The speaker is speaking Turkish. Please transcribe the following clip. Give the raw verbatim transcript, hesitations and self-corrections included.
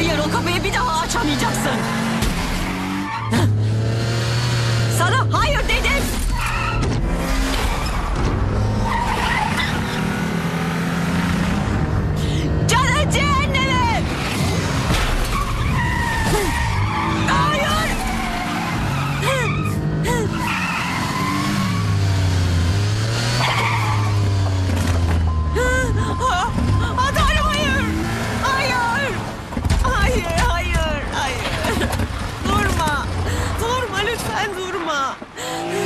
Hayır, o kapıyı bir daha açamayacaksın. Sana hayır dedim. Canın cehenneme. Hayır. Ah, Tanrım, hayır. Hayır. Hayır, hayır, hayır. Durma. Durma, lütfen durma.